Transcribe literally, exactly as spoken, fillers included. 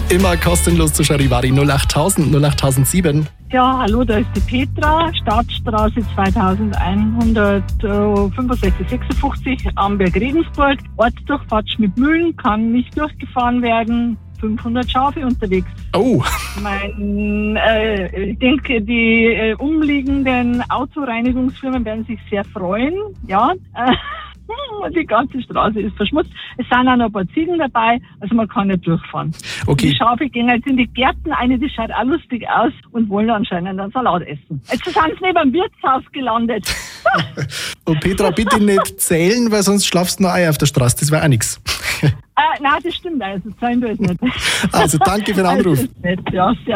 Immer kostenlos zu Charivari null achttausend null achttausendsieben. Ja, hallo, da ist die Petra, Stadtstraße zweitausendeinhundertfünfundsechzig sechsundfünfzig, Amberg Regensburg. Ortsdurchfahrt Schmidmühlen kann nicht durchgefahren werden. fünfhundert Schafe unterwegs. Oh. Mein, äh, ich denke, die äh, umliegenden Autoreinigungsfirmen werden sich sehr freuen. Ja, äh, die ganze Straße ist verschmutzt. Es sind auch noch ein paar Ziegen dabei, also man kann nicht durchfahren. Okay. Die Schafe gehen jetzt in die Gärten, eine, die schaut auch lustig aus und wollen anscheinend einen Salat essen. Jetzt sind sie neben dem Wirtshaus gelandet. Und Petra, bitte nicht zählen, weil sonst schlafst du noch Eier auf der Straße. Das wäre auch nichts. Äh, nein, das stimmt, also zählen wir es nicht. Also danke für den Anruf. Also, das ist nett, ja, sehr